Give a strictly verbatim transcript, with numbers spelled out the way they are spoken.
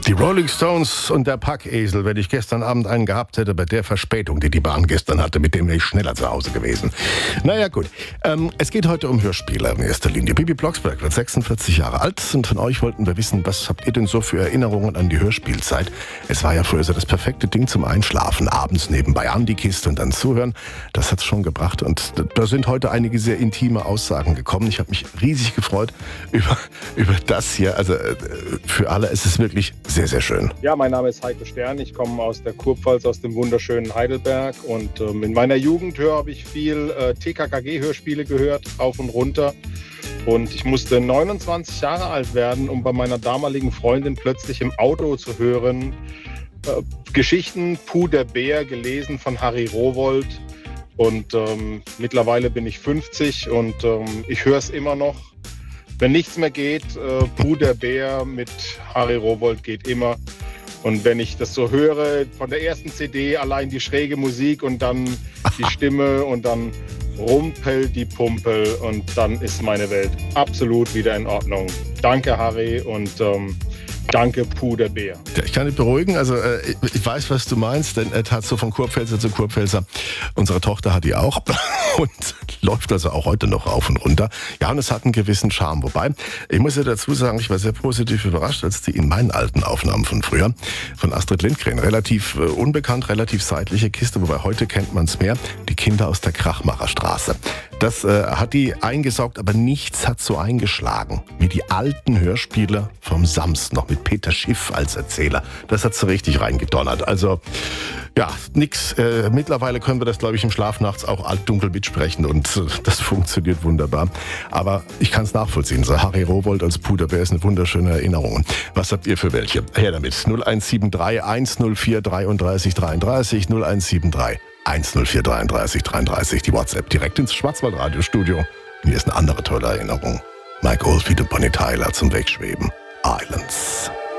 Die Rolling Stones und der Packesel, wenn ich gestern Abend einen gehabt hätte, bei der Verspätung, die die Bahn gestern hatte, mit dem wäre ich schneller zu Hause gewesen. Naja gut, ähm, es geht heute um Hörspiele in erster Linie. Bibi Blocksberg wird sechsundvierzig Jahre alt und von euch wollten wir wissen, was habt ihr denn so für Erinnerungen an die Hörspielzeit? Es war ja früher so das perfekte Ding zum Einschlafen, abends nebenbei an die Kiste und dann zuhören. Das hat's schon gebracht und da sind heute einige sehr intime Aussagen gekommen. Ich habe mich riesig gefreut über, über das hier. Also für alle ist es wirklich sehr, sehr schön. Ja, mein Name ist Heiko Stern. Ich komme aus der Kurpfalz, aus dem wunderschönen Heidelberg. Und ähm, in meiner Jugend habe ich viel äh, T K K G-Hörspiele gehört, rauf und runter. Und ich musste neunundzwanzig Jahre alt werden, um bei meiner damaligen Freundin plötzlich im Auto zu hören äh, Geschichten Puh der Bär, gelesen von Harry Rowohlt. Und ähm, mittlerweile bin ich fünfzig und ähm, ich höre es immer noch. Wenn nichts mehr geht, äh, Puh der Bär mit Harry Rowohlt geht immer. Und wenn ich das so höre, von der ersten C D allein die schräge Musik und dann die Stimme und dann Rumpel die Pumpel und dann ist meine Welt absolut wieder in Ordnung. Danke Harry und ähm, danke Puh der Bär. Ja, ich kann dich beruhigen, also äh, ich weiß, was du meinst, denn er hat so von Kurpfälzer zu Kurpfälzer. Unsere Tochter hat die auch und läuft also auch heute noch rauf und runter. Ja, und es hat einen gewissen Charme. Wobei, ich muss ja dazu sagen, ich war sehr positiv überrascht, als die in meinen alten Aufnahmen von früher, von Astrid Lindgren, relativ äh, unbekannt, relativ seitliche Kiste, wobei heute kennt man es mehr, die Kinder aus der Krachmacherstraße. Das äh, hat die eingesaugt, aber nichts hat so eingeschlagen wie die alten Hörspiele vom Sams, noch mit Peter Schiff als Erzähler. Das hat so richtig reingedonnert. Also, ja, nix. Äh, mittlerweile können wir das, glaube ich, im Schlaf nachts auch altdunkel mitsprechen und äh, das funktioniert wunderbar. Aber ich kann es nachvollziehen. So Harry Rowohlt als Puh der Bär ist eine wunderschöne Erinnerung. Was habt ihr für welche? Her damit. null eins sieben drei eins null vier dreiunddreißig dreiunddreißig null eins sieben drei eins null vier dreiunddreißig dreiunddreißig. Die WhatsApp direkt ins Schwarzwaldradiostudio. Hier ist eine andere tolle Erinnerung. Mike Oldfield und Bonnie Tyler zum Wegschweben. Islands.